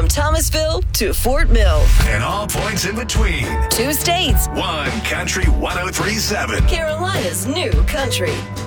From Thomasville to Fort Mill. And all points in between. 2 states. One Country 103.7. Carolina's new country.